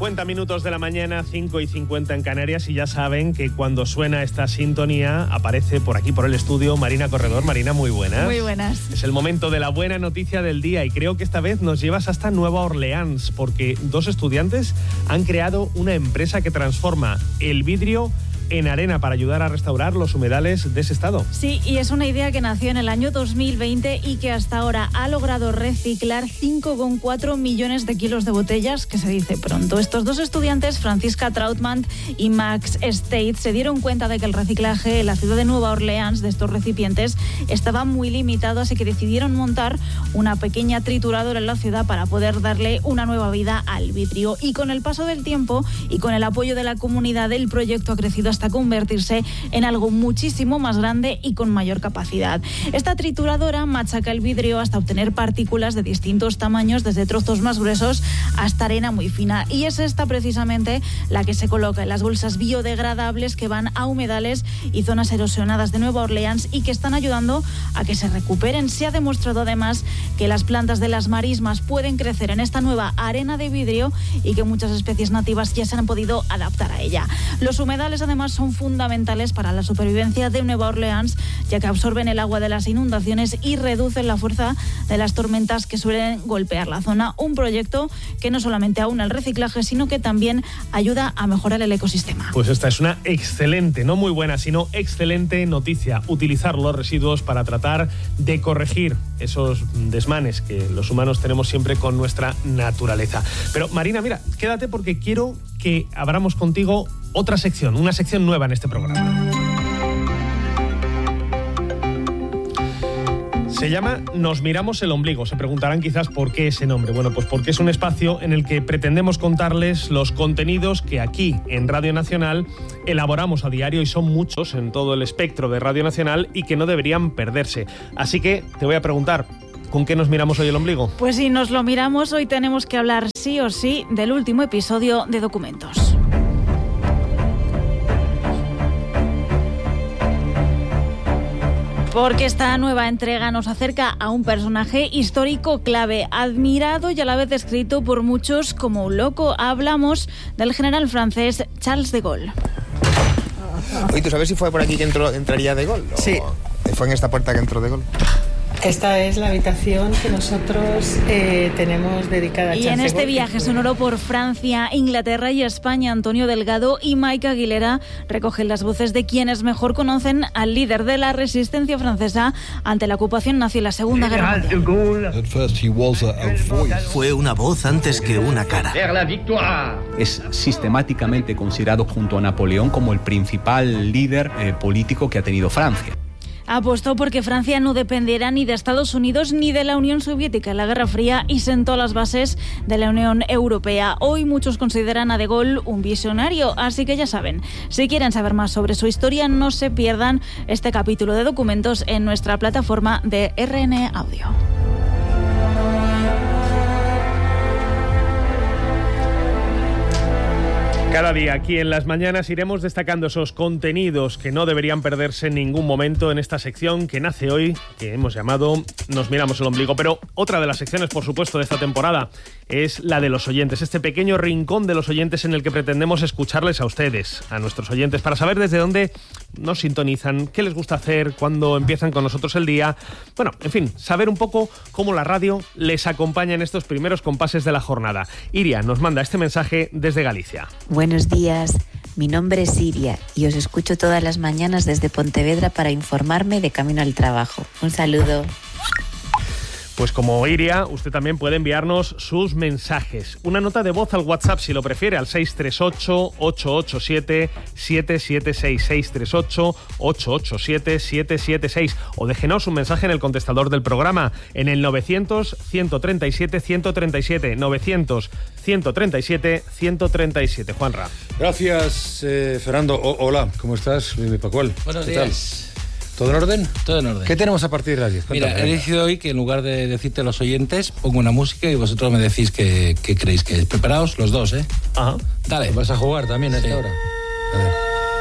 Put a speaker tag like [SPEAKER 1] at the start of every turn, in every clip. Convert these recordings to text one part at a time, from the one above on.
[SPEAKER 1] 50 minutos de la mañana, 5:50 en Canarias, y ya saben que cuando suena esta sintonía aparece por aquí, por el estudio, Marina Corredor. Marina, muy buenas.
[SPEAKER 2] Muy buenas.
[SPEAKER 1] Es el momento de la buena noticia del día y creo que esta vez nos llevas hasta Nueva Orleans, porque 2 estudiantes han creado una empresa que transforma el vidrio en arena para ayudar a restaurar los humedales de ese estado.
[SPEAKER 2] Sí, y es una idea que nació en el año 2020 y que hasta ahora ha logrado reciclar 5,4 millones de kilos de botellas, que se dice pronto. Estos 2 estudiantes, Francisca Trautmann y Max State, se dieron cuenta de que el reciclaje en la ciudad de Nueva Orleans de estos recipientes estaba muy limitado, así que decidieron montar una pequeña trituradora en la ciudad para poder darle una nueva vida al vidrio. Y con el paso del tiempo y con el apoyo de la comunidad, el proyecto ha crecido hasta convertirse en algo muchísimo más grande y con mayor capacidad. Esta trituradora machaca el vidrio hasta obtener partículas de distintos tamaños, desde trozos más gruesos hasta arena muy fina. Y es esta precisamente la que se coloca en las bolsas biodegradables que van a humedales y zonas erosionadas de Nueva Orleans y que están ayudando a que se recuperen. Se ha demostrado además que las plantas de las marismas pueden crecer en esta nueva arena de vidrio y que muchas especies nativas ya se han podido adaptar a ella. Los humedales además son fundamentales para la supervivencia de Nueva Orleans, ya que absorben el agua de las inundaciones y reducen la fuerza de las tormentas que suelen golpear la zona. Un proyecto que no solamente aúna el reciclaje, sino que también ayuda a mejorar el ecosistema.
[SPEAKER 1] Pues esta es una excelente, no muy buena, sino excelente noticia. Utilizar los residuos para tratar de corregir esos desmanes que los humanos tenemos siempre con nuestra naturaleza. Pero Marina, mira, quédate porque quiero que abramos contigo otra sección, una sección nueva en este programa. Se llama Nos miramos el ombligo. Se preguntarán quizás por qué ese nombre. Bueno, pues porque es un espacio en el que pretendemos contarles los contenidos que aquí en Radio Nacional elaboramos a diario, y son muchos en todo el espectro de Radio Nacional y que no deberían perderse. Así que te voy a preguntar, ¿con qué nos miramos hoy el ombligo?
[SPEAKER 2] Pues si nos lo miramos, hoy tenemos que hablar sí o sí del último episodio de Documentos. Porque esta nueva entrega nos acerca a un personaje histórico clave, admirado y a la vez descrito por muchos como un loco. Hablamos del general francés Charles de Gaulle.
[SPEAKER 3] Oye, ¿tú sabes si fue por aquí que entraría de Gaulle?
[SPEAKER 4] Sí.
[SPEAKER 3] ¿Fue en esta puerta que entró de Gaulle?
[SPEAKER 4] Esta es la habitación que nosotros tenemos dedicada a Charles de Gaulle.
[SPEAKER 2] Y en este viaje sonoro por Francia, Inglaterra y España, Antonio Delgado y Mike Aguilera recogen las voces de quienes mejor conocen al líder de la resistencia francesa ante la ocupación nazi en la Segunda Guerra Mundial.
[SPEAKER 5] Fue una voz antes que una cara.
[SPEAKER 6] Es sistemáticamente considerado junto a Napoleón como el principal líder político que ha tenido Francia.
[SPEAKER 2] Apostó porque Francia no dependiera ni de Estados Unidos ni de la Unión Soviética en la Guerra Fría y sentó las bases de la Unión Europea. Hoy muchos consideran a De Gaulle un visionario, así que ya saben, si quieren saber más sobre su historia, no se pierdan este capítulo de Documentos en nuestra plataforma de RN Audio.
[SPEAKER 1] Cada día aquí en Las Mañanas iremos destacando esos contenidos que no deberían perderse en ningún momento en esta sección que nace hoy, que hemos llamado Nos miramos el ombligo. Pero otra de las secciones, por supuesto, de esta temporada es la de los oyentes, este pequeño rincón de los oyentes en el que pretendemos escucharles a ustedes, a nuestros oyentes, para saber desde dónde nos sintonizan, qué les gusta hacer, cuándo empiezan con nosotros el día. Bueno, en fin, saber un poco cómo la radio les acompaña en estos primeros compases de la jornada. Iria nos manda este mensaje desde Galicia.
[SPEAKER 7] Buenos días, mi nombre es Iria y os escucho todas las mañanas desde Pontevedra para informarme de camino al trabajo. Un saludo.
[SPEAKER 1] Pues como Iria, usted también puede enviarnos sus mensajes. Una nota de voz al WhatsApp si lo prefiere, al 638-887-776, 638-887-776, o déjenos un mensaje en el contestador del programa en el 900-137-137, 900-137-137. Juanra.
[SPEAKER 8] Gracias, Fernando. Hola, ¿cómo estás, mi Pascual?
[SPEAKER 9] Buenos días.
[SPEAKER 8] ¿Todo en orden?
[SPEAKER 9] Todo en orden.
[SPEAKER 8] ¿Qué tenemos a partir de las 10? Cuéntame.
[SPEAKER 9] Mira, he decidido hoy que en lugar de decirte a los oyentes, pongo una música y vosotros me decís qué creéis que es. Preparaos los dos, ¿eh?
[SPEAKER 1] Ajá.
[SPEAKER 9] Dale.
[SPEAKER 8] ¿Vas a jugar también a esta hora? A ver.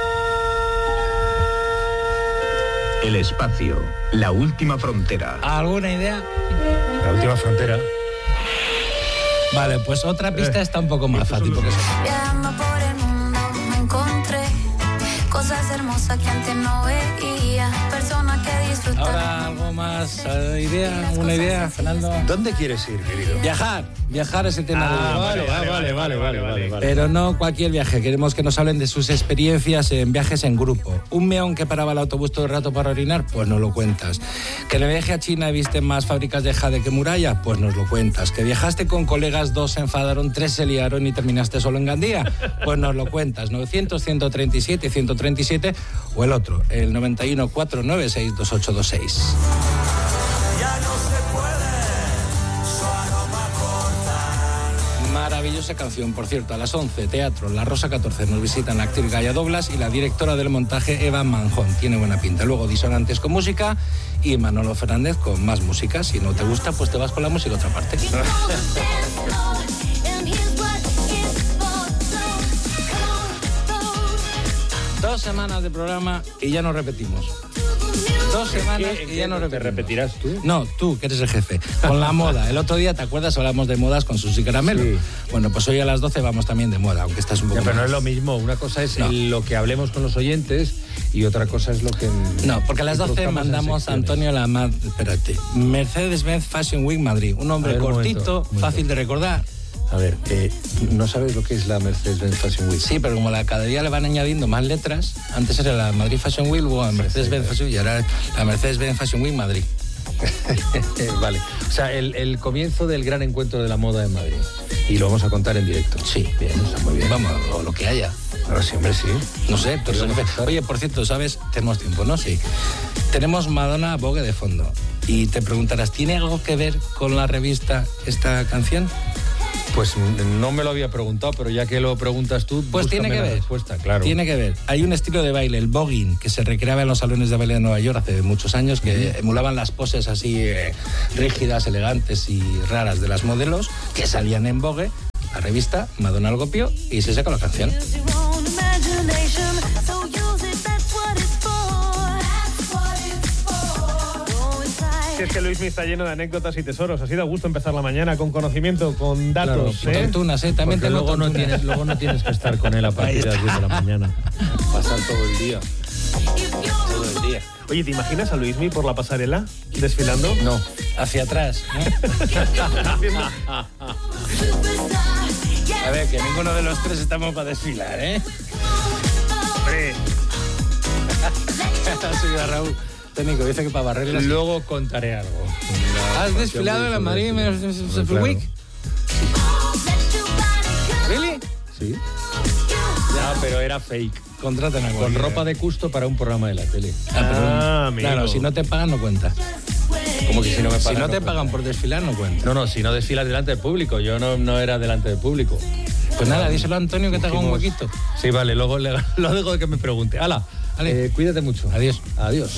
[SPEAKER 5] El espacio, la última frontera.
[SPEAKER 9] ¿Alguna idea?
[SPEAKER 8] La última frontera.
[SPEAKER 9] Vale, pues otra pista está un poco más fácil.
[SPEAKER 10] Viajando por el mundo me encontré cosas hermosas que antes no veía, personas que disfrutan.
[SPEAKER 9] Ahora algo más, una idea, Fernando.
[SPEAKER 8] ¿Dónde quieres ir, querido?
[SPEAKER 9] Viajar es el tema de hoy.
[SPEAKER 8] Vale.
[SPEAKER 9] Pero no cualquier viaje, queremos que nos hablen de sus experiencias en viajes en grupo. Un meón que paraba el autobús todo el rato para orinar, pues nos lo cuentas. Que en el viaje a China viste más fábricas de jade que muralla, pues nos lo cuentas. Que viajaste con colegas, 2 se enfadaron, 3 se liaron y terminaste solo en Gandía, pues nos lo cuentas. 900-137-137 o el otro, el 91-496-2826. Maravillosa canción, por cierto, a las 11, Teatro La Rosa 14, nos visitan la actriz Gaia Doblas y la directora del montaje Eva Manjón, tiene buena pinta. Luego Disonantes con música y Manolo Fernández con más música. Si no te gusta, pues te vas con la música a otra parte. 2 semanas de programa y ya nos repetimos. 2 semanas y ya no repetimos.
[SPEAKER 8] ¿Te repetirás tú?
[SPEAKER 9] No, tú, que eres el jefe. Con la moda. El otro día, ¿te acuerdas? Hablamos de modas con Susi Caramelo. Sí. Bueno, pues hoy a las 12 vamos también de moda, aunque estás un poco...
[SPEAKER 8] Ya, pero no es lo mismo. Una cosa es lo que hablemos con los oyentes y otra cosa es lo que...
[SPEAKER 9] No, porque a las 12 mandamos a Antonio Lamar... Espérate. Mercedes-Benz Fashion Week Madrid. Un hombre cortito, fácil de recordar.
[SPEAKER 8] A ver, ¿no sabes lo que es la Mercedes-Benz Fashion Week?
[SPEAKER 9] Sí, pero como cada día le van añadiendo más letras, antes era la Madrid Fashion Week, luego la Mercedes-Benz Fashion Week y ahora la Mercedes-Benz Fashion Week Madrid.
[SPEAKER 8] Vale, o sea, el comienzo del gran encuentro de la moda en Madrid. Y lo vamos a contar en directo.
[SPEAKER 9] Sí, bien, está muy bien. Vamos, o lo que haya.
[SPEAKER 8] Ahora sí, hombre, sí.
[SPEAKER 9] No sé, pero oye, por cierto, ¿sabes? Tenemos tiempo, ¿no? Sí. Tenemos Madonna Vogue de fondo. Y te preguntarás, ¿tiene algo que ver con la revista esta canción?
[SPEAKER 8] Pues no me lo había preguntado, pero ya que lo preguntas tú,
[SPEAKER 9] pues tiene que ver.
[SPEAKER 8] Respuesta, claro.
[SPEAKER 9] Tiene que ver. Hay un estilo de baile, el voguing, que se recreaba en los salones de baile de Nueva York hace muchos años, que emulaban las poses así rígidas, elegantes y raras de las modelos que salían en Vogue. La revista, Madonna lo copió y se sacó la canción.
[SPEAKER 1] Si es que Luismi está lleno de anécdotas y tesoros. Ha sido a gusto empezar la mañana con conocimiento, con datos.
[SPEAKER 9] Claro, tontunas, también te
[SPEAKER 8] luego no tienes que estar con él a partir de las 10 de la mañana. Pasar todo el día.
[SPEAKER 9] Todo el día.
[SPEAKER 1] Oye, ¿te imaginas a Luismi por la pasarela desfilando?
[SPEAKER 9] No, hacia atrás, ¿no? A ver, que ninguno de los tres estamos para desfilar, ¿eh?
[SPEAKER 1] ¡Hombre!
[SPEAKER 9] Sí, Raúl. Técnico, dice que para barrerlas...
[SPEAKER 8] Luego contaré algo.
[SPEAKER 9] ¿Has desfilado en la Madrid Fashion Week? ¿Really?
[SPEAKER 8] Sí. Ya, pero era fake.
[SPEAKER 9] Contratan a
[SPEAKER 8] con ropa de custo para un programa de la tele.
[SPEAKER 9] Claro, si no te pagan no cuenta.
[SPEAKER 8] Como que si no me pagan.
[SPEAKER 9] Si no te pagan por desfilar no cuenta.
[SPEAKER 8] No, si no desfilas delante del público. Yo no era delante del público.
[SPEAKER 9] Pues nada, díselo a Antonio que te haga un huequito.
[SPEAKER 8] Sí, vale, luego lo dejo de que me pregunte. ¡Hala! Vale. Cuídate mucho.
[SPEAKER 9] Adiós.
[SPEAKER 8] Adiós.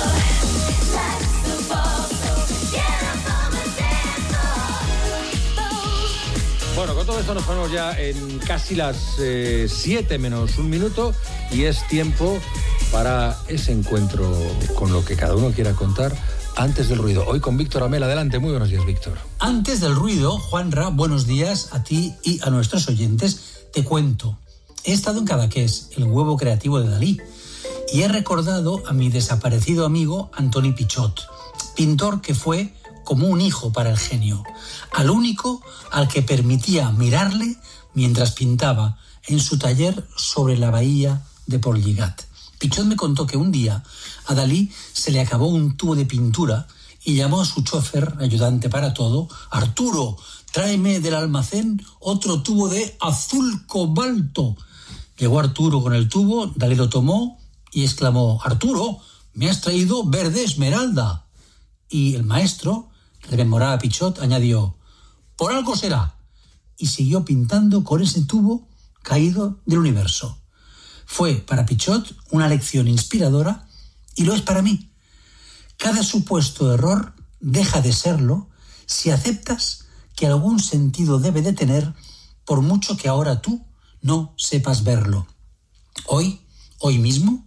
[SPEAKER 8] Bueno, con todo esto nos ponemos ya en casi las 7 menos 1 minuto y es tiempo para ese encuentro con lo que cada uno quiera contar antes del ruido. Hoy con Víctor Amel. Adelante, muy buenos días, Víctor.
[SPEAKER 11] Antes del ruido, Juanra, buenos días a ti y a nuestros oyentes. Te cuento, he estado en Cadaqués, el huevo creativo de Dalí, y he recordado a mi desaparecido amigo Antoni Pichot, pintor que fue como un hijo para el genio, al único al que permitía mirarle mientras pintaba en su taller sobre la bahía de Portlligat. Pichot me contó que un día a Dalí se le acabó un tubo de pintura y llamó a su chofer, ayudante para todo: Arturo, tráeme del almacén otro tubo de azul cobalto. Llegó Arturo con el tubo, Dalí lo tomó y exclamó: Arturo, me has traído verde esmeralda. Y el maestro, rememoraba a Pichot, añadió: por algo será. Y siguió pintando con ese tubo caído del universo. Fue para Pichot una lección inspiradora y lo es para mí. Cada supuesto error deja de serlo si aceptas que algún sentido debe de tener, por mucho que ahora tú no sepas verlo. Hoy mismo,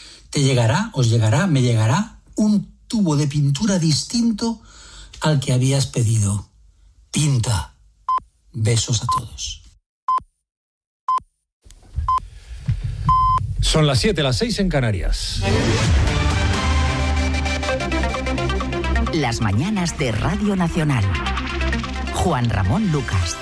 [SPEAKER 11] me llegará un tubo de pintura distinto al que habías pedido. Pinta. Besos a todos.
[SPEAKER 8] Son las 7, las 6 en Canarias.
[SPEAKER 12] Las mañanas de Radio Nacional. Juan Ramón Lucas.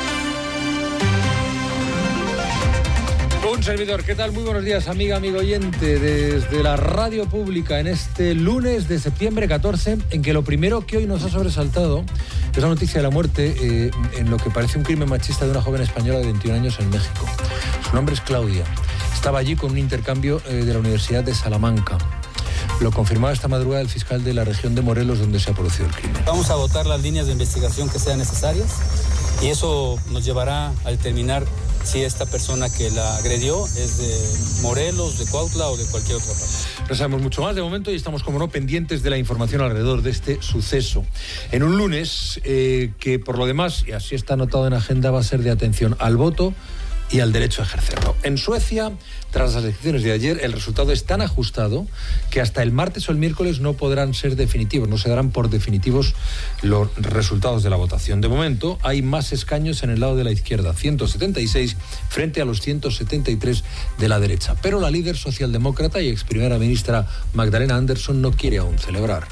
[SPEAKER 8] Un servidor, ¿qué tal? Muy buenos días, amiga, amigo oyente, desde la radio pública en este lunes de septiembre 14, en que lo primero que hoy nos ha sobresaltado es la noticia de la muerte en lo que parece un crimen machista de una joven española de 21 años en México. Su nombre es Claudia. Estaba allí con un intercambio de la Universidad de Salamanca. Lo confirmaba esta madrugada el fiscal de la región de Morelos, donde se ha producido el crimen.
[SPEAKER 13] Vamos a votar las líneas de investigación que sean necesarias y eso nos llevará a determinar si esta persona que la agredió es de Morelos, de Cuautla o de cualquier otra parte.
[SPEAKER 8] No sabemos mucho más de momento y estamos, como no, pendientes de la información alrededor de este suceso. En un lunes que, por lo demás, y así está anotado en agenda, va a ser de atención al voto y al derecho a ejercerlo. En Suecia, tras las elecciones de ayer, el resultado es tan ajustado que hasta el martes o el miércoles no podrán ser definitivos, no se darán por definitivos los resultados de la votación. De momento, hay más escaños en el lado de la izquierda, 176 frente a los 173 de la derecha. Pero la líder socialdemócrata y ex primera ministra Magdalena Andersson no quiere aún celebrar.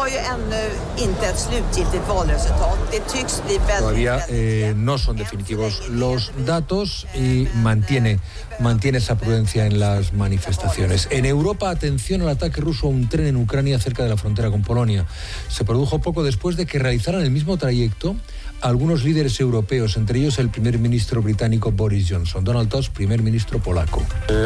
[SPEAKER 8] Todavía no son definitivos los datos y mantiene esa prudencia en las manifestaciones. En Europa, atención al ataque ruso a un tren en Ucrania cerca de la frontera con Polonia. Se produjo poco después de que realizaran el mismo trayecto algunos líderes europeos, entre ellos el primer ministro británico Boris Johnson, Donald Tusk, primer ministro polaco.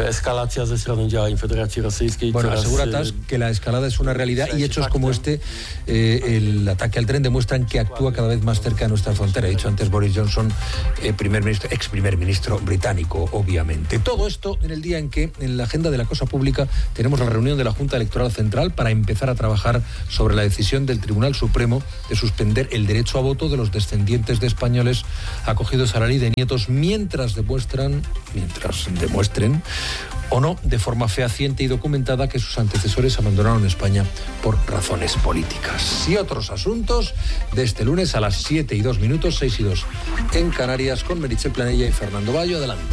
[SPEAKER 8] Bueno, asegura Tusk que la escalada es una realidad y hechos como este, el ataque al tren, demuestran que actúa cada vez más cerca de nuestra frontera. He dicho antes Boris Johnson, ex primer ministro británico, obviamente. Todo esto en el día en que en la agenda de la cosa pública tenemos la reunión de la Junta Electoral Central para empezar a trabajar sobre la decisión del Tribunal Supremo de suspender el derecho a voto de los descendientes de españoles acogidos a la ley de nietos mientras demuestren o no de forma fehaciente y documentada que sus antecesores abandonaron España por razones políticas. Y otros asuntos de este lunes a las 7:02, 6:02 en Canarias, con Meritxell Planella y Fernando Bayo. Adelante.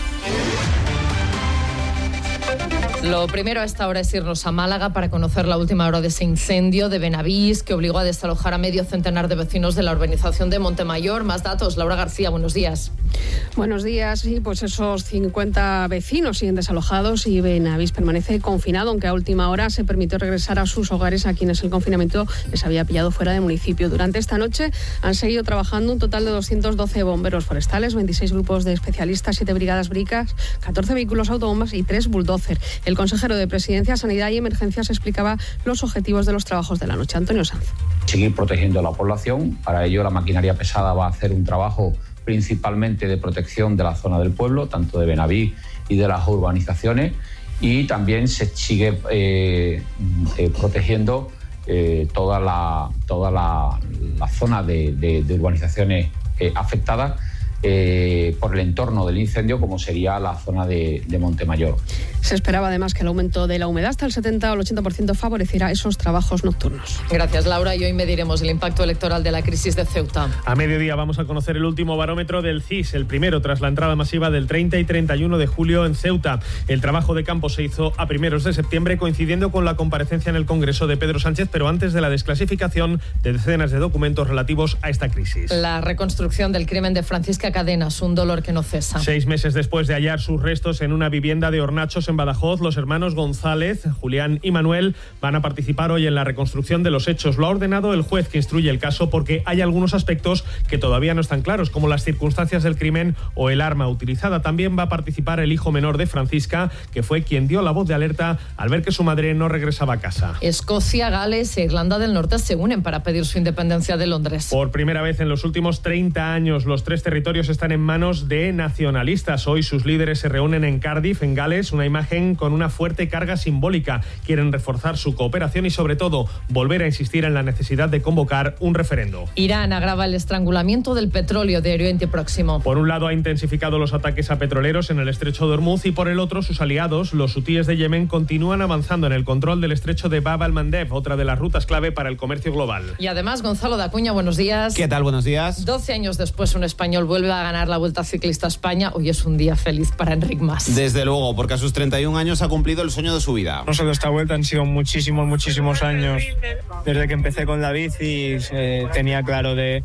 [SPEAKER 14] Lo primero a esta hora es irnos a Málaga para conocer la última hora de ese incendio de Benavís que obligó a desalojar a medio centenar de vecinos de la urbanización de Montemayor. Más datos, Laura García, buenos días.
[SPEAKER 15] Buenos días, sí, pues esos 50 vecinos siguen desalojados y Benavís permanece confinado, aunque a última hora se permitió regresar a sus hogares a quienes el confinamiento les había pillado fuera del municipio. Durante esta noche han seguido trabajando un total de 212 bomberos forestales, 26 grupos de especialistas, 7 brigadas bricas, 14 vehículos autobombas y 3 bulldozer. El consejero de Presidencia, Sanidad y Emergencias explicaba los objetivos de los trabajos de la noche. Antonio Sanz.
[SPEAKER 16] Seguir protegiendo a la población. Para ello, la maquinaria pesada va a hacer un trabajo principalmente de protección de la zona del pueblo, tanto de Benavís y de las urbanizaciones, y también se sigue protegiendo toda la zona de urbanizaciones afectadas por el entorno del incendio, como sería la zona de Montemayor.
[SPEAKER 15] Se esperaba además que el aumento de la humedad hasta el 70 o el 80% favoreciera esos trabajos nocturnos.
[SPEAKER 14] Gracias, Laura, y hoy mediremos el impacto electoral de la crisis de Ceuta.
[SPEAKER 1] A mediodía vamos a conocer el último barómetro del CIS, el primero tras la entrada masiva del 30 y 31 de julio en Ceuta. El trabajo de campo se hizo a primeros de septiembre, coincidiendo con la comparecencia en el Congreso de Pedro Sánchez, pero antes de la desclasificación de decenas de documentos relativos a esta crisis.
[SPEAKER 14] La reconstrucción del crimen de Francisca Cadenas, un dolor que no cesa.
[SPEAKER 1] 6 meses después de hallar sus restos en una vivienda de Hornachos en Badajoz, los hermanos González, Julián y Manuel, van a participar hoy en la reconstrucción de los hechos. Lo ha ordenado el juez que instruye el caso porque hay algunos aspectos que todavía no están claros, como las circunstancias del crimen o el arma utilizada. También va a participar el hijo menor de Francisca, que fue quien dio la voz de alerta al ver que su madre no regresaba a casa.
[SPEAKER 14] Escocia, Gales e Irlanda del Norte se unen para pedir su independencia de Londres.
[SPEAKER 1] Por primera vez en los últimos 30 años, los 3 territorios territorios están en manos de nacionalistas. Hoy sus líderes se reúnen en Cardiff, en Gales, una imagen con una fuerte carga simbólica. Quieren reforzar su cooperación y, sobre todo, volver a insistir en la necesidad de convocar un referendo.
[SPEAKER 14] Irán agrava el estrangulamiento del petróleo de Oriente Próximo.
[SPEAKER 1] Por un lado, ha intensificado los ataques a petroleros en el estrecho de Hormuz y, por el otro, sus aliados, los hutíes de Yemen, continúan avanzando en el control del estrecho de Bab al-Mandeb, otra de las rutas clave para el comercio global.
[SPEAKER 14] Y además, Gonzalo de Acuña, buenos días.
[SPEAKER 17] ¿Qué tal? Buenos días.
[SPEAKER 14] 12 años después, un español vuelve a ganar la Vuelta Ciclista a España. Hoy es un día feliz para Enric Mas.
[SPEAKER 17] Desde luego, porque a sus 31 años ha cumplido el sueño de su vida.
[SPEAKER 18] No solo esta vuelta, han sido muchísimos años. Desde que empecé con la bici tenía claro de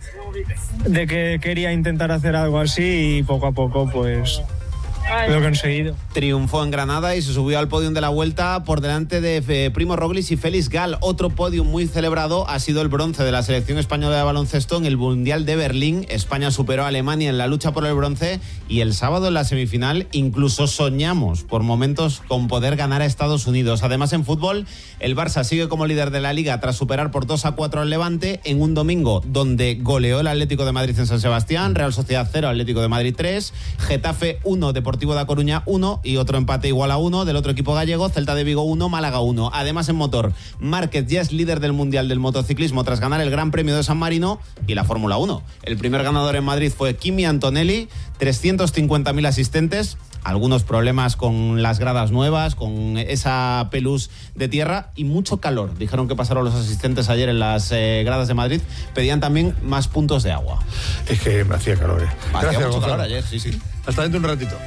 [SPEAKER 18] que quería intentar hacer algo así y poco a poco pues lo he conseguido.
[SPEAKER 17] Triunfó en Granada y se subió al podium de la Vuelta por delante de Primo Roglic y Félix Gal. Otro podium muy celebrado ha sido el bronce de la selección española de baloncesto en el Mundial de Berlín. España superó a Alemania en la lucha por el bronce y el sábado en la semifinal incluso soñamos por momentos con poder ganar a Estados Unidos. Además, en fútbol, el Barça sigue como líder de la Liga tras superar por 2-4 al Levante en un domingo donde goleó el Atlético de Madrid en San Sebastián, Real Sociedad 0, Atlético de Madrid 3, Getafe 1, Deportivo da Coruña 1 y otro empate igual a 1 del otro equipo gallego, Celta de Vigo 1, Málaga 1. Además, en motor, Márquez ya es líder del Mundial del Motociclismo tras ganar el Gran Premio de San Marino y la Fórmula 1. El primer ganador en Madrid fue Kimi Antonelli, 350.000 asistentes, algunos problemas con las gradas nuevas, con esa pelús de tierra y mucho calor. Dijeron que pasaron los asistentes ayer en las gradas de Madrid. Pedían también más puntos de agua.
[SPEAKER 8] Es que me hacía calor.
[SPEAKER 17] Hacía mucho calor ayer, sí.
[SPEAKER 8] Hasta dentro de un ratito.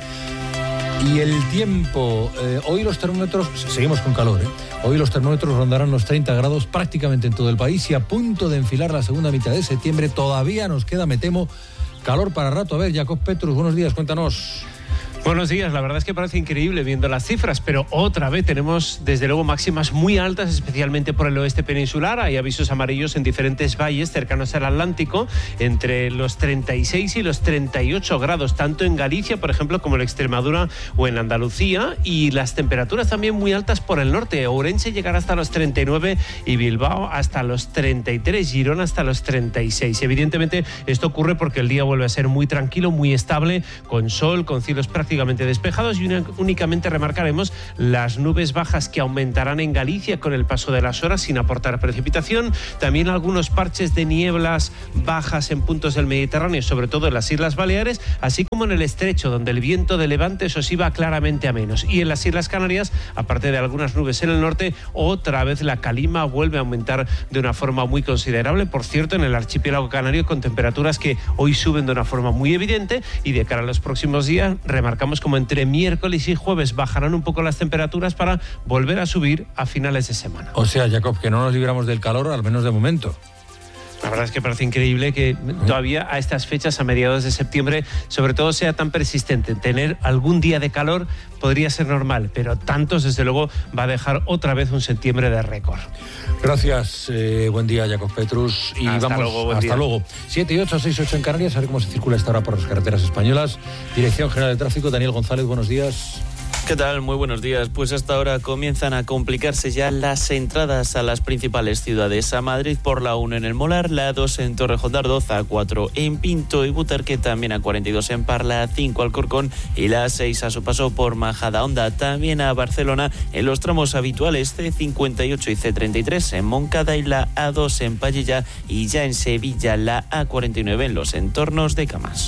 [SPEAKER 8] Y el tiempo, hoy los termómetros, seguimos con calor, hoy los termómetros rondarán los 30 grados prácticamente en todo el país y a punto de enfilar la segunda mitad de septiembre. Todavía nos queda, me temo, calor para rato. A ver, Jacob Petrus, buenos días, cuéntanos.
[SPEAKER 19] Buenos días, la verdad es que parece increíble viendo las cifras, pero otra vez tenemos desde luego máximas muy altas, especialmente por el oeste peninsular. Hay avisos amarillos en diferentes valles cercanos al Atlántico, entre los 36 y los 38 grados, tanto en Galicia, por ejemplo, como en Extremadura o en Andalucía, y las temperaturas también muy altas por el norte. Ourense llegará hasta los 39 y Bilbao hasta los 33, Girona hasta los 36. Evidentemente esto ocurre porque el día vuelve a ser muy tranquilo, muy estable, con sol, con cielos prácticamente despejados y únicamente remarcaremos las nubes bajas que aumentarán en Galicia con el paso de las horas sin aportar precipitación. También algunos parches de nieblas bajas en puntos del Mediterráneo, sobre todo en las Islas Baleares, así como en el estrecho, donde el viento de levante se oscila claramente a menos. Y en las Islas Canarias, aparte de algunas nubes en el norte, otra vez la calima vuelve a aumentar de una forma muy considerable. Por cierto, en el archipiélago canario, con temperaturas que hoy suben de una forma muy evidente, y de cara a los próximos días remarcamos como entre miércoles y jueves bajarán un poco las temperaturas para volver a subir a finales de semana.
[SPEAKER 8] O sea, Jacob, que no nos libramos del calor, al menos de momento.
[SPEAKER 19] La verdad es que parece increíble que todavía a estas fechas, a mediados de septiembre, sobre todo sea tan persistente. Tener algún día de calor podría ser normal, pero tantos, desde luego, va a dejar otra vez un septiembre de récord.
[SPEAKER 8] Gracias, buen día, Jacob Petrus. Y
[SPEAKER 19] hasta luego, buen
[SPEAKER 8] hasta
[SPEAKER 19] día.
[SPEAKER 8] luego. 7 y 8, 6 y 8 en Canarias, a ver cómo se circula esta hora por las carreteras españolas. Dirección General de Tráfico, Daniel González, buenos días.
[SPEAKER 20] ¿Qué tal? Muy buenos días. Pues hasta ahora comienzan a complicarse ya las entradas a las principales ciudades. A Madrid por la 1 en el Molar, la 2 en Torrejón de Ardoz, a 4 en Pinto y Butarque, también a 42 en Parla, a 5 Alcorcón y la 6 a su paso por Majadahonda. También a Barcelona en los tramos habituales C58 y C33 en Moncada y la A2 en Pallilla y ya en Sevilla la A49 en los entornos de Camas.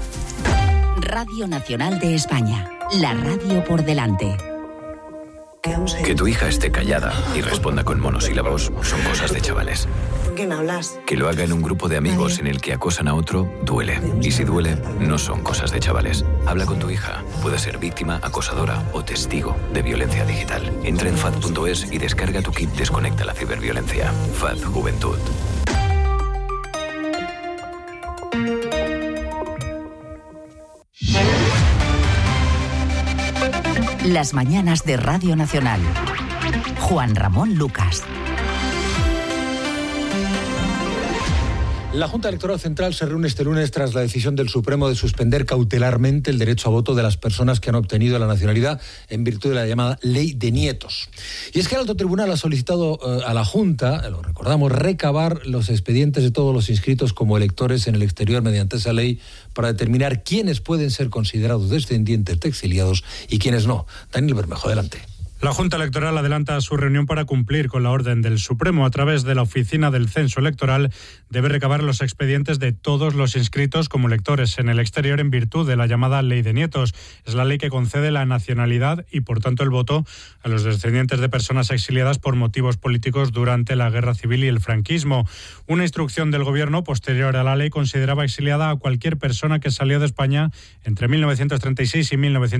[SPEAKER 12] Radio Nacional de España. La radio por delante.
[SPEAKER 21] Que tu hija esté callada y responda con monosílabos son cosas de chavales.
[SPEAKER 22] ¿Con quién hablas?
[SPEAKER 21] Que lo haga en un grupo de amigos en el que acosan a otro, duele. Y si duele, no son cosas de chavales. Habla con tu hija. Puede ser víctima, acosadora o testigo de violencia digital. Entra en FAD.es y descarga tu kit Desconecta la ciberviolencia. FAD Juventud.
[SPEAKER 12] Las mañanas de Radio Nacional. Juan Ramón Lucas.
[SPEAKER 8] La Junta Electoral Central se reúne este lunes tras la decisión del Supremo de suspender cautelarmente el derecho a voto de las personas que han obtenido la nacionalidad en virtud de la llamada Ley de Nietos. Y es que el Alto Tribunal ha solicitado a la Junta, lo recordamos, recabar los expedientes de todos los inscritos como electores en el exterior mediante esa ley para determinar quiénes pueden ser considerados descendientes de exiliados y quiénes no. Daniel Bermejo, adelante.
[SPEAKER 3] La Junta Electoral adelanta su reunión para cumplir con la orden del Supremo. A través de la Oficina del Censo Electoral debe recabar los expedientes de todos los inscritos como electores en el exterior en virtud de la llamada Ley de Nietos. Es la ley que concede la nacionalidad y, por tanto, el voto a los descendientes de personas exiliadas por motivos políticos durante la Guerra Civil y el franquismo. Una instrucción del Gobierno posterior a la ley consideraba exiliada a cualquier persona que salió de España entre 1936 y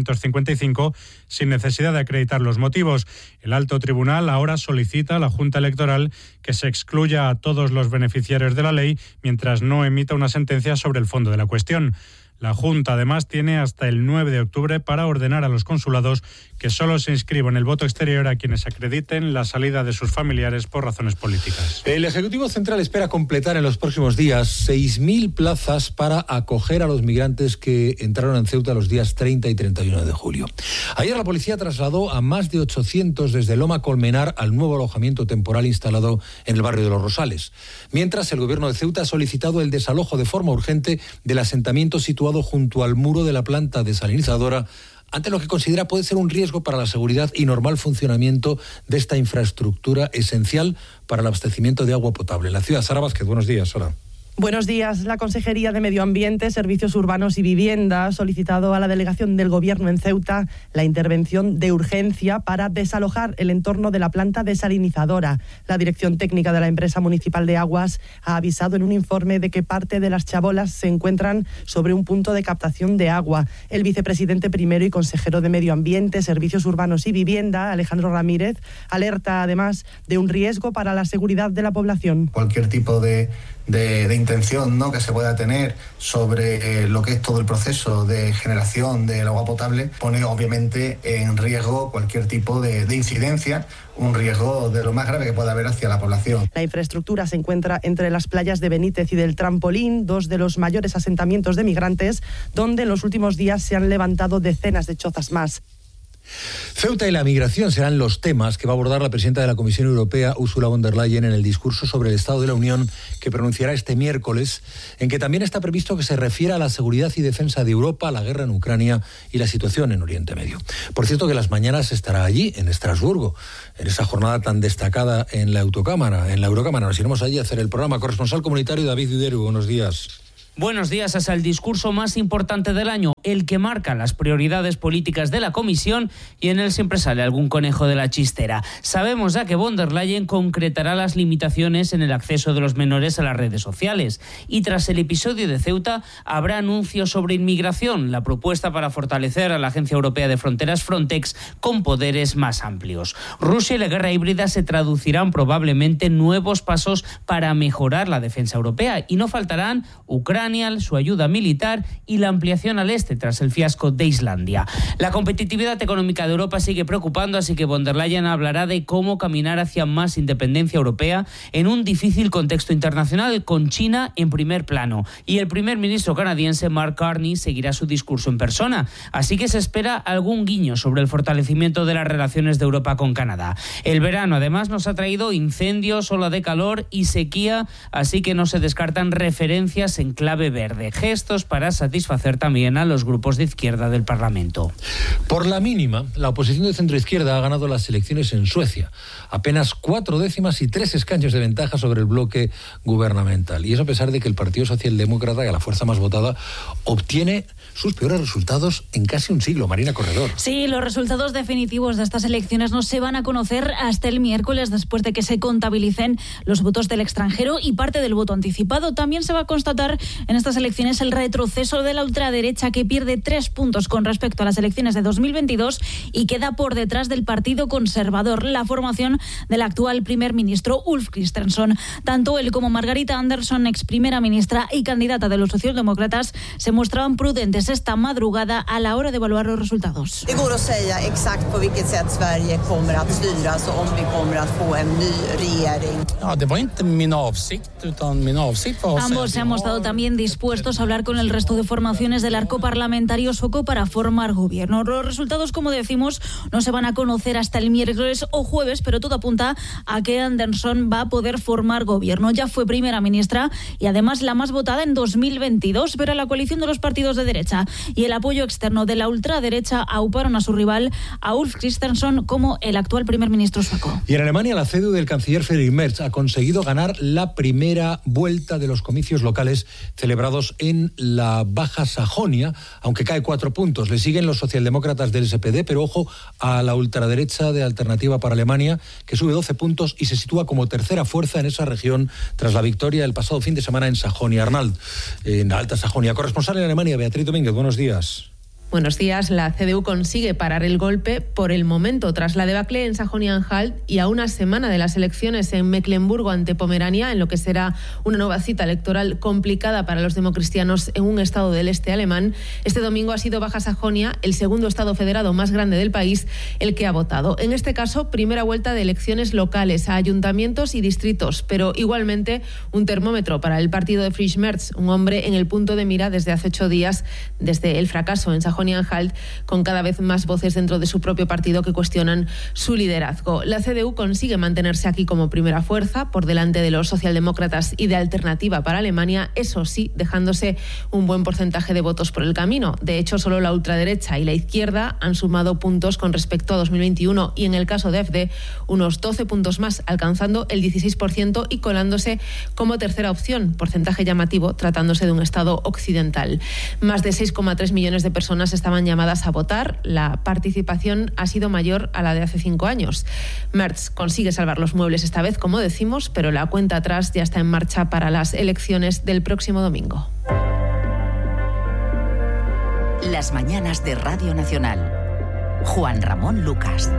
[SPEAKER 3] 1955 sin necesidad de acreditar los motivos. El Alto Tribunal ahora solicita a la Junta Electoral que se excluya a todos los beneficiarios de la ley mientras no emita una sentencia sobre el fondo de la cuestión. La Junta, además, tiene hasta el 9 de octubre para ordenar a los consulados que solo se inscriban en el voto exterior a quienes acrediten la salida de sus familiares por razones políticas.
[SPEAKER 8] El Ejecutivo Central espera completar en los próximos días 6.000 plazas para acoger a los migrantes que entraron en Ceuta los días 30 y 31 de julio. Ayer la policía trasladó a más de 800 desde Loma Colmenar al nuevo alojamiento temporal instalado en el barrio de Los Rosales. Mientras, el Gobierno de Ceuta ha solicitado el desalojo de forma urgente del asentamiento situado junto al muro de la planta desalinizadora, ante lo que considera puede ser un riesgo para la seguridad y normal funcionamiento de esta infraestructura esencial para el abastecimiento de agua potable. En la ciudad, Sara Vázquez, buenos días. Hola.
[SPEAKER 22] Buenos días. La Consejería de Medio Ambiente, Servicios Urbanos y Vivienda ha solicitado a la delegación del Gobierno en Ceuta la intervención de urgencia para desalojar el entorno de la planta desalinizadora. La Dirección Técnica de la Empresa Municipal de Aguas ha avisado en un informe de que parte de las chabolas se encuentran sobre un punto de captación de agua. El vicepresidente primero y consejero de Medio Ambiente, Servicios Urbanos y Vivienda, Alejandro Ramírez, alerta además de un riesgo para la seguridad de la población.
[SPEAKER 23] Cualquier tipo de intención, ¿no?, que se pueda tener sobre lo que es todo el proceso de generación del agua potable pone obviamente en riesgo cualquier tipo de incidencia, un riesgo de lo más grave que pueda haber hacia la población.
[SPEAKER 22] La infraestructura se encuentra entre las playas de Benítez y del Trampolín, dos de los mayores asentamientos de migrantes, donde en los últimos días se han levantado decenas de chozas más.
[SPEAKER 8] Ceuta y la migración serán los temas que va a abordar la presidenta de la Comisión Europea, Ursula von der Leyen, en el discurso sobre el Estado de la Unión que pronunciará este miércoles, en que también está previsto que se refiera a la seguridad y defensa de Europa, la guerra en Ucrania y la situación en Oriente Medio. Por cierto, que las mañanas estará allí, en Estrasburgo, en esa jornada tan destacada en la Eurocámara. Nos iremos allí a hacer el programa. Corresponsal comunitario David Dideru, buenos días.
[SPEAKER 24] Buenos días. Es el discurso más importante del año, el que marca las prioridades políticas de la Comisión, y en él siempre sale algún conejo de la chistera. Sabemos ya que von der Leyen concretará las limitaciones en el acceso de los menores a las redes sociales, y tras el episodio de Ceuta habrá anuncios sobre inmigración, la propuesta para fortalecer a la Agencia Europea de Fronteras Frontex con poderes más amplios. Rusia y la guerra híbrida se traducirán probablemente en nuevos pasos para mejorar la defensa europea, y no faltarán Ucrania, su ayuda militar y la ampliación al este tras el fiasco de Islandia. La competitividad económica de Europa sigue preocupando, así que von der Leyen hablará de cómo caminar hacia más independencia europea en un difícil contexto internacional, con China en primer plano. Y el primer ministro canadiense Mark Carney seguirá su discurso en persona, así que se espera algún guiño sobre el fortalecimiento de las relaciones de Europa con Canadá. El verano además nos ha traído incendios, ola de calor y sequía, así que no se descartan referencias en clave verde, gestos para satisfacer también a los grupos de izquierda del Parlamento.
[SPEAKER 8] Por la mínima, la oposición de centroizquierda ha ganado las elecciones en Suecia, apenas 4 décimas y 3 escaños de ventaja sobre el bloque gubernamental, y eso a pesar de que el Partido Socialdemócrata, que la fuerza más votada, obtiene sus peores resultados en casi un siglo. Marina Corredor.
[SPEAKER 2] Sí, los resultados definitivos de estas elecciones no se van a conocer hasta el miércoles, después de que se contabilicen los votos del extranjero y parte del voto anticipado. También se va a constatar en estas elecciones el retroceso de la ultraderecha, que pierde 3 puntos con respecto a las elecciones de 2022 y queda por detrás del Partido Conservador, la formación del actual primer ministro Ulf Kristersson. Tanto él como Margarita Andersson, ex primera ministra y candidata de los socialdemócratas, se mostraban prudentes esta madrugada a la hora de evaluar los resultados.
[SPEAKER 4] Det går att säga exakt på vilket sätt Sverige kommer att styras och om vi kommer att få en ny regering.
[SPEAKER 5] Ja, det var inte min avsikt, utan min avsikt var att
[SPEAKER 2] Ambos se han mostrado también dispuestos a hablar con el resto de formaciones del arco parlamentario sueco para formar gobierno. Los resultados, como decimos, no se van a conocer hasta el miércoles o jueves, pero todo apunta a que Andersson va a poder formar gobierno. Ya fue primera ministra y además la más votada en 2022, pero la coalición de los partidos de derecha y el apoyo externo de la ultraderecha auparon a su rival, a Ulf Kristersson, como el actual primer ministro sueco.
[SPEAKER 8] Y en Alemania, la CDU del canciller Friedrich Merz ha conseguido ganar la primera vuelta de los comicios locales celebrados en la Baja Sajonia, aunque cae 4 puntos. Le siguen los socialdemócratas del SPD, pero ojo a la ultraderecha de Alternativa para Alemania, que sube 12 puntos y se sitúa como tercera fuerza en esa región tras la victoria el pasado fin de semana en Sajonia-Anhalt, en la Alta Sajonia. Corresponsal en Alemania, Beatriz Domínguez, buenos días.
[SPEAKER 6] Buenos días. La CDU consigue parar el golpe por el momento tras la debacle en Sajonia-Anhalt y a una semana de las elecciones en Mecklemburgo ante Pomerania, en lo que será una nueva cita electoral complicada para los democristianos en un estado del este alemán. Este domingo ha sido Baja Sajonia, el segundo estado federado más grande del país, el que ha votado. En este caso, primera vuelta de elecciones locales a ayuntamientos y distritos, pero igualmente un termómetro para el partido de Friedrich Merz, un hombre en el punto de mira desde hace 8 días, desde el fracaso en Sajonia-Anhalt, con cada vez más voces dentro de su propio partido que cuestionan su liderazgo. La CDU consigue mantenerse aquí como primera fuerza, por delante de los socialdemócratas y de Alternativa para Alemania, eso sí, dejándose un buen porcentaje de votos por el camino. De hecho, solo la ultraderecha y la izquierda han sumado puntos con respecto a 2021 y en el caso de AfD, unos 12 puntos más, alcanzando el 16% y colándose como tercera opción, porcentaje llamativo tratándose de un estado occidental. Más de 6,3 millones de personas estaban llamadas a votar. La participación ha sido mayor a la de hace 5 años. Merz consigue salvar los muebles esta vez, como decimos, pero la cuenta atrás ya está en marcha para las elecciones del próximo domingo.
[SPEAKER 12] Las mañanas de Radio Nacional. Juan Ramón Lucas.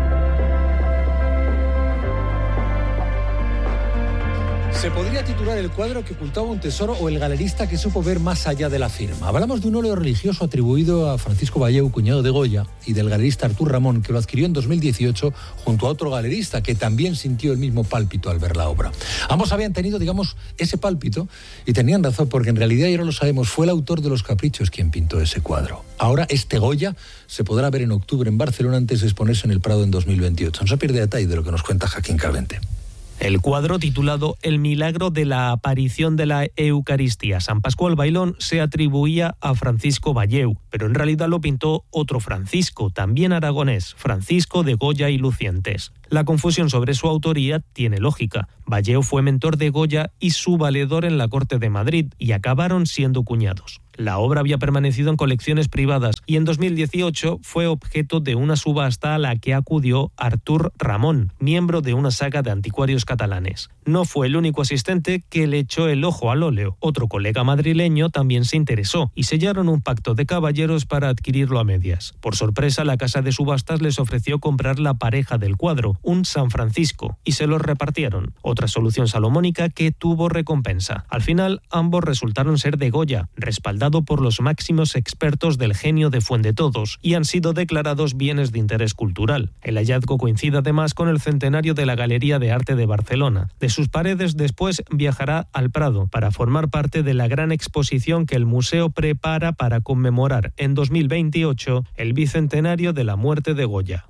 [SPEAKER 8] Se podría titular El cuadro que ocultaba un tesoro o El galerista que supo ver más allá de la firma. Hablamos de un óleo religioso atribuido a Francisco Valleu, cuñado de Goya, y del galerista Artur Ramón, que lo adquirió en 2018 junto a otro galerista que también sintió el mismo pálpito al ver la obra. Ambos habían tenido, digamos, ese pálpito y tenían razón, porque en realidad, y ahora lo sabemos, fue el autor de Los Caprichos quien pintó ese cuadro. Ahora este Goya se podrá ver en octubre en Barcelona antes de exponerse en el Prado en 2028. No se pierde detalle de lo que nos cuenta Joaquín Calvente.
[SPEAKER 7] El cuadro, titulado El milagro de la aparición de la Eucaristía San Pascual Bailón, se atribuía a Francisco Valleu, pero en realidad lo pintó otro Francisco, también aragonés, Francisco de Goya y Lucientes. La confusión sobre su autoría tiene lógica. Valleu fue mentor de Goya y su valedor en la corte de Madrid, y acabaron siendo cuñados. La obra había permanecido en colecciones privadas y en 2018 fue objeto de una subasta a la que acudió Artur Ramón, miembro de una saga de anticuarios catalanes. No fue el único asistente que le echó el ojo al óleo. Otro colega madrileño también se interesó y sellaron un pacto de caballeros para adquirirlo a medias. Por sorpresa, la casa de subastas les ofreció comprar la pareja del cuadro, un San Francisco, y se los repartieron. Otra solución salomónica que tuvo recompensa. Al final, ambos resultaron ser de Goya, respaldado por los máximos expertos del genio de Fuendetodos, y han sido declarados bienes de interés cultural. El hallazgo coincide además con el centenario de la Galería de Arte de Barcelona. De sus paredes después viajará al Prado para formar parte de la gran exposición que el museo prepara para conmemorar en 2028 el bicentenario de la muerte de Goya.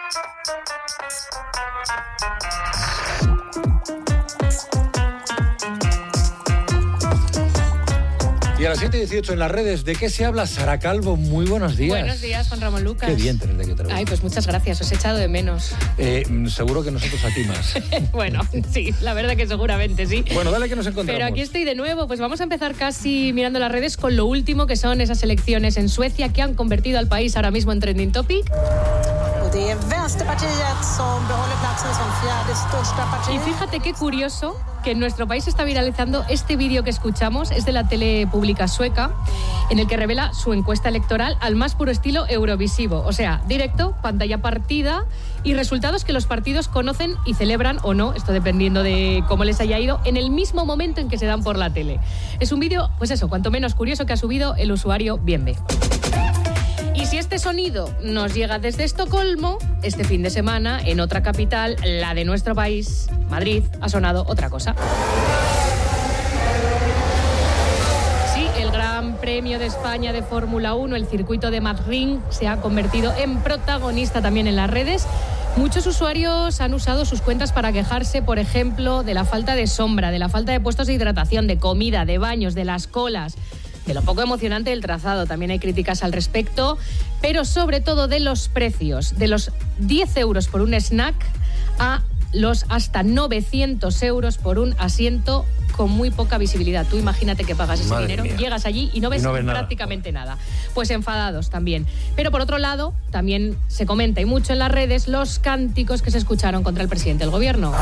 [SPEAKER 8] Y a las 7:18 en las redes, ¿de qué se habla? Sara Calvo, muy buenos días.
[SPEAKER 25] Buenos días, Juan Ramón Lucas.
[SPEAKER 8] Qué bien tenerte aquí otra vez.
[SPEAKER 25] Ay, pues muchas gracias, os he echado de menos.
[SPEAKER 8] Seguro que nosotros a ti más.
[SPEAKER 25] Bueno, sí, la verdad que seguramente sí.
[SPEAKER 8] Bueno, dale que nos encontramos.
[SPEAKER 25] Pero aquí estoy de nuevo, pues vamos a empezar casi mirando las redes con lo último, que son esas elecciones en Suecia que han convertido al país ahora mismo en trending topic.
[SPEAKER 9] Det är Vänsterpartiet som behåller platsen som fjärde största parti.
[SPEAKER 25] Y fíjate qué curioso que en nuestro país se está viralizando este vídeo que escuchamos, es de la tele pública sueca, en el que revela su encuesta electoral al más puro estilo eurovisivo. O sea, directo, pantalla partida y resultados que los partidos conocen y celebran o no, esto dependiendo de cómo les haya ido, en el mismo momento en que se dan por la tele. Es un vídeo, pues eso, cuanto menos curioso, que ha subido el usuario Bienve. Y si este sonido nos llega desde Estocolmo, este fin de semana, en otra capital, la de nuestro país, Madrid, ha sonado otra cosa. Sí, el Gran Premio de España de Fórmula 1, el circuito de Madrid, se ha convertido en protagonista también en las redes. Muchos usuarios han usado sus cuentas para quejarse, por ejemplo, de la falta de sombra, de la falta de puestos de hidratación, de comida, de baños, de las colas, de lo poco emocionante del trazado. También hay críticas al respecto, pero sobre todo de los precios, de los 10 euros por un snack a los hasta 900 euros por un asiento con muy poca visibilidad. Tú imagínate que pagas ese
[SPEAKER 8] Madre
[SPEAKER 25] dinero,
[SPEAKER 8] mía.
[SPEAKER 25] llegas allí y no ves prácticamente nada. Pues enfadados también. Pero por otro lado, también se comenta y mucho en las redes los cánticos que se escucharon contra el presidente del gobierno,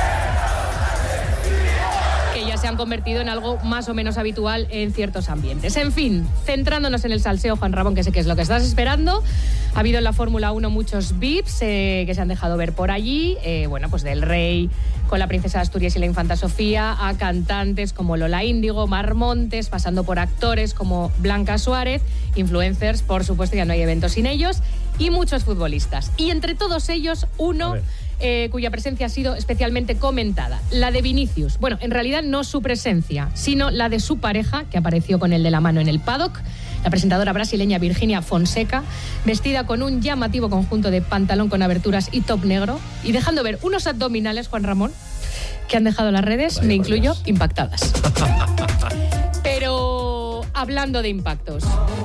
[SPEAKER 25] que ya se han convertido en algo más o menos habitual en ciertos ambientes. En fin, centrándonos en el salseo, Juan Ramón, que sé que es lo que estás esperando. Ha habido en la Fórmula 1 muchos VIPs que se han dejado ver por allí. Bueno, pues del Rey con la princesa de Asturias y la infanta Sofía, a cantantes como Lola Índigo, Mar Montes, pasando por actores como Blanca Suárez, influencers, por supuesto, ya no hay evento sin ellos, y muchos futbolistas. Y entre todos ellos, uno cuya presencia ha sido especialmente comentada, la de Vinicius. Bueno, en realidad no su presencia, sino la de su pareja, que apareció con él de la mano en el paddock, la presentadora brasileña Virginia Fonseca, vestida con un llamativo conjunto de pantalón con aberturas y top negro, y dejando ver unos abdominales, Juan Ramón, que han dejado las redes, me incluyo, impactadas. Pero hablando de impactos,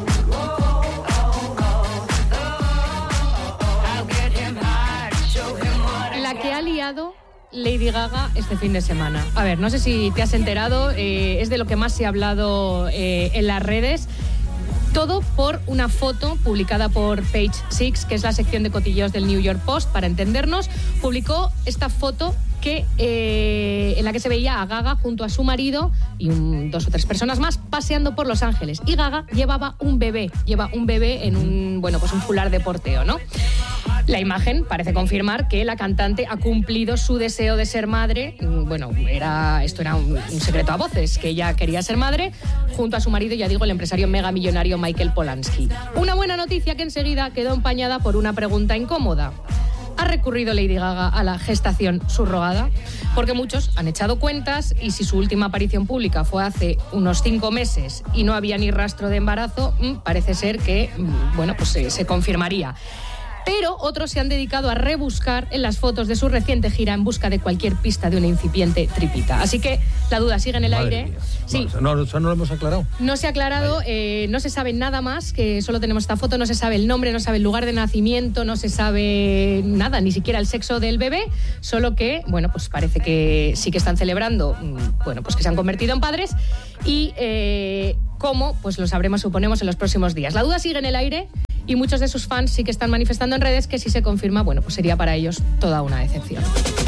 [SPEAKER 25] la que ha liado Lady Gaga este fin de semana. A ver, no sé si te has enterado, es de lo que más se ha hablado en las redes. Todo por una foto publicada por Page Six, que es la sección de cotilleos del New York Post, para entendernos. Publicó esta foto en la que se veía a Gaga junto a su marido y 2 o 3 personas más paseando por Los Ángeles. Y Gaga lleva un bebé en un fular de porteo, ¿no? La imagen parece confirmar que la cantante ha cumplido su deseo de ser madre. Bueno, esto era un secreto a voces, que ella quería ser madre, junto a su marido, ya digo, el empresario megamillonario Michael Polanski. Una buena noticia que enseguida quedó empañada por una pregunta incómoda. ¿Ha recurrido Lady Gaga a la gestación subrogada? Porque muchos han echado cuentas y si su última aparición pública fue hace unos 5 meses y no había ni rastro de embarazo, parece ser que se confirmaría. Pero otros se han dedicado a rebuscar en las fotos de su reciente gira en busca de cualquier pista de una incipiente tripita. Así que la duda sigue en el aire.
[SPEAKER 8] Mía.
[SPEAKER 25] Sí.
[SPEAKER 8] No lo hemos aclarado.
[SPEAKER 25] No se ha aclarado, no se sabe nada más, que solo tenemos esta foto, no se sabe el nombre, no se sabe el lugar de nacimiento, no se sabe nada, ni siquiera el sexo del bebé, solo que, pues parece que sí que están celebrando, que se han convertido en padres y cómo, pues lo sabremos, suponemos, en los próximos días. La duda sigue en el aire. Y muchos de sus fans sí que están manifestando en redes que si se confirma, pues sería para ellos toda una decepción.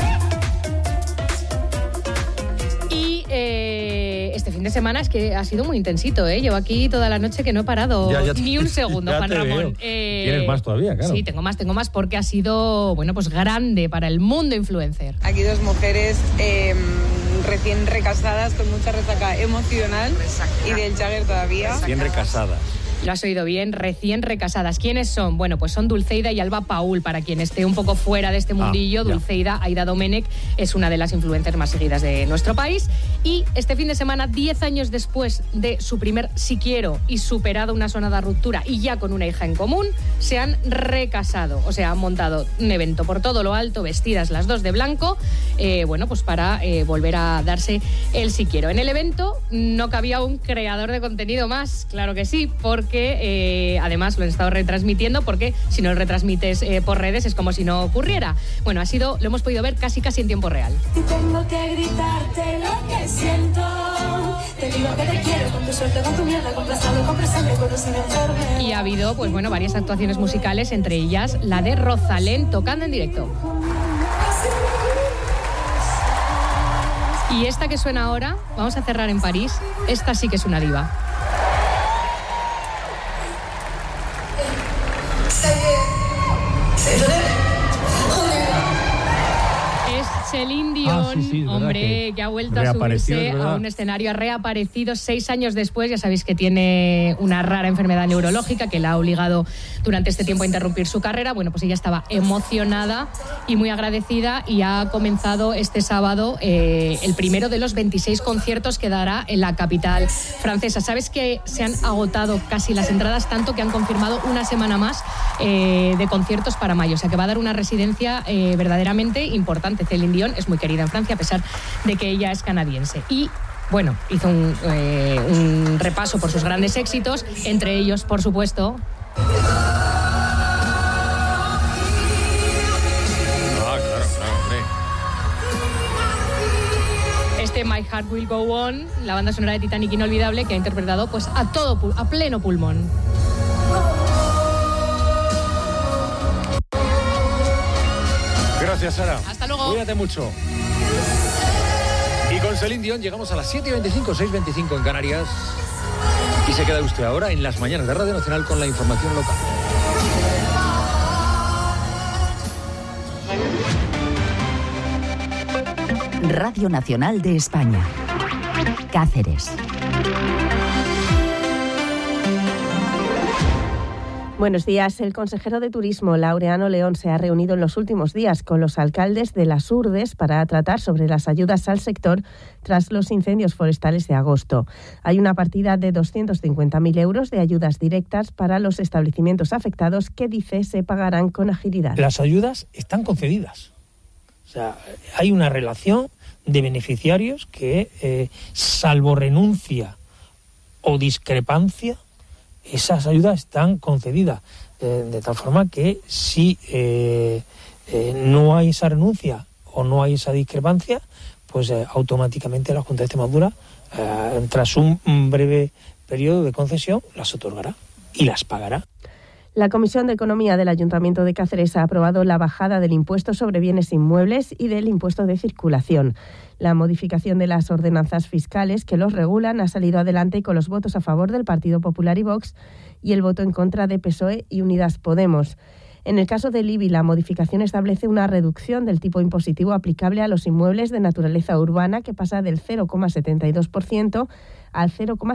[SPEAKER 25] Y este fin de semana es que ha sido muy intensito, ¿eh? Llevo aquí toda la noche que no he parado ni un segundo, Juan Ramón.
[SPEAKER 8] Tienes más todavía, claro.
[SPEAKER 25] Sí, tengo más porque ha sido, grande para el mundo influencer.
[SPEAKER 10] Aquí 2 mujeres recién recasadas con mucha resaca emocional y del Jagger todavía.
[SPEAKER 8] Recién recasadas.
[SPEAKER 25] Lo has oído bien, recién recasadas. ¿Quiénes son? Bueno, pues son Dulceida y Alba Paul, para quien esté un poco fuera de este mundillo. Dulceida, Aida Domenech, es una de las influencers más seguidas de nuestro país. Y este fin de semana, 10 años después de su primer Si Quiero y superado una sonada ruptura y ya con una hija en común, se han recasado. O sea, han montado un evento por todo lo alto, vestidas las 2 de blanco, para volver a darse el Si Quiero. En el evento no cabía un creador de contenido más, claro que sí, porque además lo han estado retransmitiendo, porque si no lo retransmites por redes es como si no ocurriera. Lo hemos podido ver casi en tiempo real.
[SPEAKER 11] Y tengo que gritarte lo que siento.
[SPEAKER 25] Y ha habido, pues bueno, varias actuaciones musicales, entre ellas la de Rosalén tocando en directo. Y esta que suena ahora, vamos a cerrar en París, esta sí que es una diva. Celine Dion, hombre, que ha vuelto a subirse a un escenario, ha reaparecido 6 años después. Ya sabéis que tiene una rara enfermedad neurológica que la ha obligado durante este tiempo a interrumpir su carrera. Bueno, pues ella estaba emocionada y muy agradecida y ha comenzado este sábado el primero de los 26 conciertos que dará en la capital francesa. Sabes que se han agotado casi las entradas, tanto que han confirmado una semana más de conciertos para mayo. O sea que va a dar una residencia verdaderamente importante. Celine Dion es muy querida en Francia a pesar de que ella es canadiense. Y bueno, hizo un repaso por sus grandes éxitos, entre ellos, por supuesto, este My Heart Will Go On, la banda sonora de Titanic inolvidable, que ha interpretado pues a pleno pulmón.
[SPEAKER 8] Gracias, Sara.
[SPEAKER 25] Hasta luego.
[SPEAKER 8] Cuídate mucho. Y con Celine Dion llegamos a las 7:25, 6:25 en Canarias. Y se queda usted ahora en las mañanas de Radio Nacional con la información local.
[SPEAKER 12] Radio Nacional de España. Cáceres.
[SPEAKER 1] Buenos días. El consejero de Turismo, Laureano León, se ha reunido en los últimos días con los alcaldes de las Urdes para tratar sobre las ayudas al sector tras los incendios forestales de agosto. Hay una partida de 250.000 euros de ayudas directas para los establecimientos afectados que, dice, se pagarán con agilidad.
[SPEAKER 11] Las ayudas están concedidas. O sea, hay una relación de beneficiarios que, salvo renuncia o discrepancia, esas ayudas están concedidas, de tal forma que si no hay esa renuncia o no hay esa discrepancia, pues automáticamente la Junta de Extremadura, tras un breve periodo de concesión, las otorgará y las pagará.
[SPEAKER 1] La Comisión de Economía del Ayuntamiento de Cáceres ha aprobado la bajada del impuesto sobre bienes inmuebles y del impuesto de circulación. La modificación de las ordenanzas fiscales que los regulan ha salido adelante con los votos a favor del Partido Popular y Vox y el voto en contra de PSOE y Unidas Podemos. En el caso del IBI, la modificación establece una reducción del tipo impositivo aplicable a los inmuebles de naturaleza urbana que pasa del 0,72% al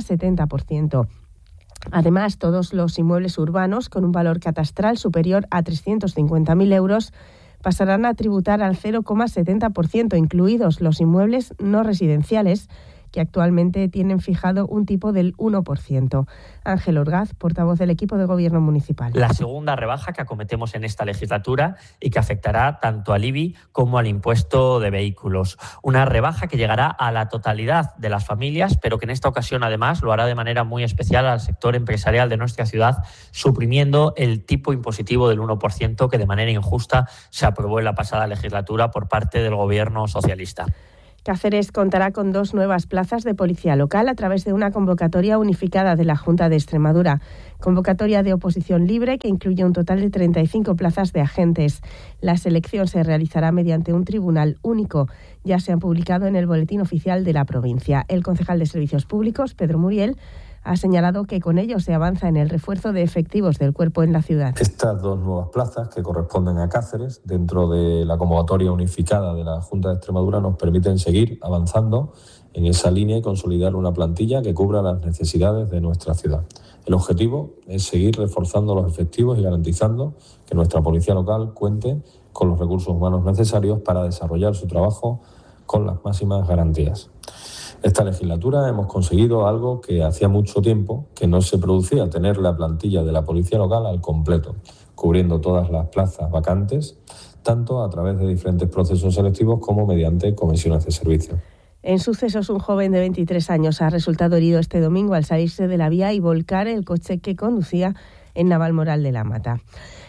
[SPEAKER 1] 0,70%. Además, todos los inmuebles urbanos con un valor catastral superior a 350.000 euros pasarán a tributar al 0,70%, incluidos los inmuebles no residenciales, que actualmente tienen fijado un tipo del 1%. Ángel Orgaz, portavoz del equipo de gobierno municipal.
[SPEAKER 13] La segunda rebaja que acometemos en esta legislatura y que afectará tanto al IBI como al impuesto de vehículos. Una rebaja que llegará a la totalidad de las familias, pero que en esta ocasión además lo hará de manera muy especial al sector empresarial de nuestra ciudad, suprimiendo el tipo impositivo del 1% que de manera injusta se aprobó en la pasada legislatura por parte del gobierno socialista.
[SPEAKER 1] Cáceres contará con 2 nuevas plazas de policía local a través de una convocatoria unificada de la Junta de Extremadura. Convocatoria de oposición libre que incluye un total de 35 plazas de agentes. La selección se realizará mediante un tribunal único. Ya se han publicado en el Boletín Oficial de la provincia. El concejal de Servicios Públicos, Pedro Muriel, ha señalado que con ello se avanza en el refuerzo de efectivos del cuerpo en la ciudad.
[SPEAKER 15] Estas 2 nuevas plazas que corresponden a Cáceres dentro de la convocatoria unificada de la Junta de Extremadura nos permiten seguir avanzando en esa línea y consolidar una plantilla que cubra las necesidades de nuestra ciudad. El objetivo es seguir reforzando los efectivos y garantizando que nuestra policía local cuente con los recursos humanos necesarios para desarrollar su trabajo con las máximas garantías. Esta legislatura hemos conseguido algo que hacía mucho tiempo que no se producía, tener la plantilla de la policía local al completo, cubriendo todas las plazas vacantes, tanto a través de diferentes procesos selectivos como mediante comisiones de servicio.
[SPEAKER 1] En sucesos, un joven de 23 años ha resultado herido este domingo al salirse de la vía y volcar el coche que conducía en Navalmoral de la Mata.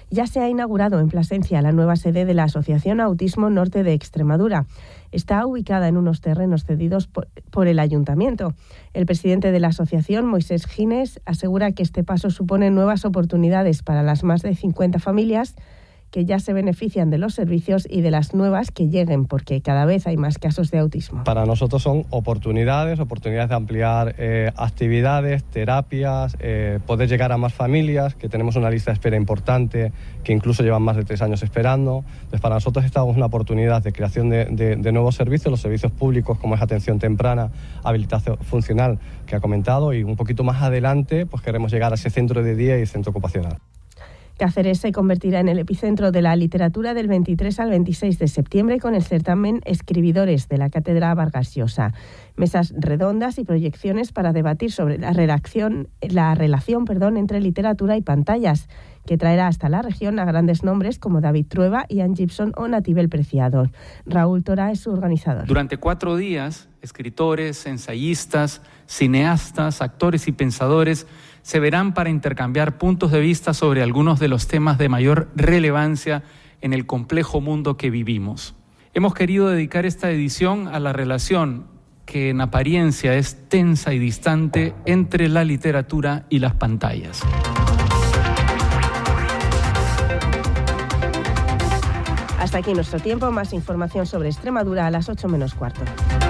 [SPEAKER 1] Ya se ha inaugurado en Plasencia la nueva sede de la Asociación Autismo Norte de Extremadura. Está ubicada en unos terrenos cedidos por el Ayuntamiento. El presidente de la asociación, Moisés Gines, asegura que este paso supone nuevas oportunidades para las más de 50 familias que ya se benefician de los servicios y de las nuevas que lleguen, porque cada vez hay más casos de autismo.
[SPEAKER 14] Para nosotros son oportunidades de ampliar actividades, terapias, poder llegar a más familias, que tenemos una lista de espera importante, que incluso llevan más de 3 años esperando. Entonces, para nosotros esta es una oportunidad de creación de nuevos servicios, los servicios públicos como es atención temprana, habilitación funcional que ha comentado, y un poquito más adelante pues queremos llegar a ese centro de día y centro ocupacional.
[SPEAKER 1] Cáceres se convertirá en el epicentro de la literatura del 23 al 26 de septiembre con el certamen Escribidores de la Cátedra Vargas Llosa. Mesas redondas y proyecciones para debatir sobre la relación entre literatura y pantallas, que traerá hasta la región a grandes nombres como David Trueba, Ian Gibson o Natibel Preciado. Raúl Tora es su organizador.
[SPEAKER 16] Durante 4 días, escritores, ensayistas, cineastas, actores y pensadores se verán para intercambiar puntos de vista sobre algunos de los temas de mayor relevancia en el complejo mundo que vivimos. Hemos querido dedicar esta edición a la relación que en apariencia es tensa y distante entre la literatura y las pantallas.
[SPEAKER 1] Hasta aquí nuestro tiempo. Más información sobre Extremadura a las 8 menos cuarto.